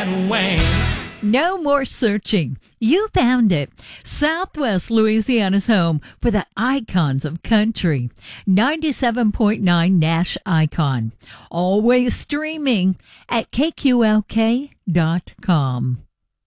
and Wayne. No more searching. You found it. Southwest Louisiana's home for the icons of country. 97.9 Nash Icon. Always streaming at KQLK.com.